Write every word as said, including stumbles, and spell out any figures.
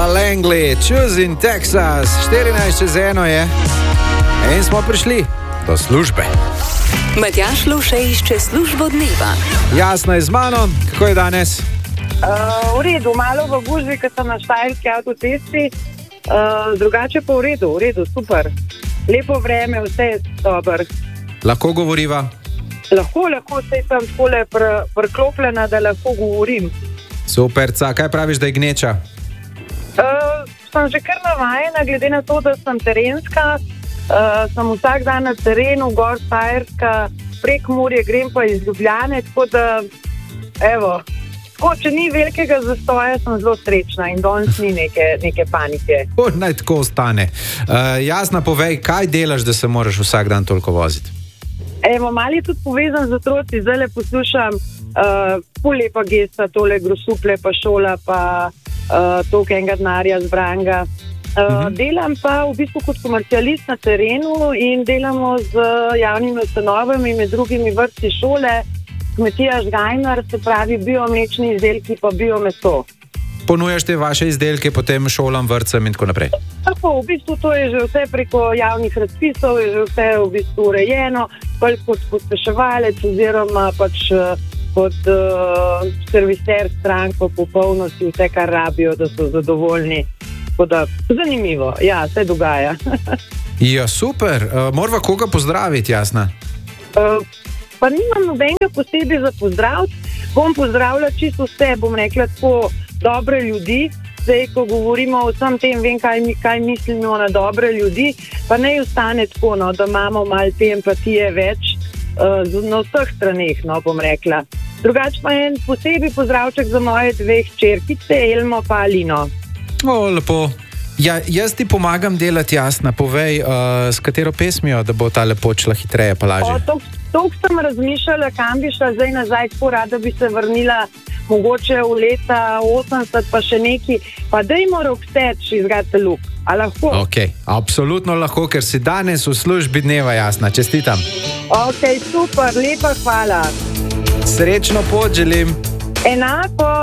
pa Langley, Choosing Texas, štirinajst čez eno je. In smo prišli do službe. Matjaž Luše išče službo dneva. Jasno je z mano, kako je danes? Uh, v redu, malo v gužvi, ker sem na štajerski avtocesti, uh, drugače pa v redu, v redu, super. Lepo vreme, vse je dobro. Lahko govoriva? Lahko, lahko, sej sem takole pr, priklopljena, da lahko govorim. Superca, kaj praviš, da je gneča? Uh, sem že kar navajena, glede na to, da sem terenska, uh, sem vsak dan na terenu, gor štajerska, prek Murje, grem pa iz Ljubljane, tako da, evo, tako, če ni velikega zastoja, sem zelo srečna in danes ni neke, neke panike. O, naj tako ostane. Uh, Jasna, povej, kaj delaš, da se moraš vsak dan toliko voziti? Evo, malo je tudi povezan z otroci, zdaj le poslušam uh, pol lepa gesta, tole grosuple, pa šola, pa uh, toliko enega denarja zbranga. Uh, uh-huh. Delam pa v bistvu kot komercialist na terenu in delamo z javnimi ustanovami, med drugimi vrtci, šole, kmetija Žgajnar, se pravi biomlečni izdelki pa biomeso. Ponujaš te vaše izdelke potem šolam, vrtcem in tako naprej? Tako, v bistvu to je že vse preko javnih razpisov, je že vse v bistvu urejeno, kot pospeševalec oziroma pač kot uh, serviser strank po popolnosti vse, kar rabijo, da so zadovoljni. Tako da, zanimivo, ja, se dogaja. Ja, super. Uh, morava koga pozdraviti, Jasna? Uh, pa nimam nobenega posebej za pozdraviti. Bom pozdravila čisto vse, bom rekla tako, dobre ljudi. Zdaj, ko govorimo o vsem tem, vem, kaj, kaj mislimo na dobre ljudi, pa naj ostane tako, no, da imamo malo te empatije več uh, na vseh straneh, no, bom rekla. Drugače pa en posebej pozdravček za moje dve hčerkice, Elmo pa Alino. O, lepo. Ja, jaz ti pomagam delati, Jasna. Povej, uh, s katero pesmijo, da bo ta lepo šla hitreje pa lažje. To sem razmišljala, kam bi šla zdaj nazaj, tako rada bi se vrnila mogoče v leta osemdeset pa še neki, pa dajmo Rocksteady iz Got the Look. A lahko? Ok, absolutno lahko, ker si danes v službi dneva, Jasna. Čestitam. Ok, super, lepa hvala. Srečno pot želim. Enako.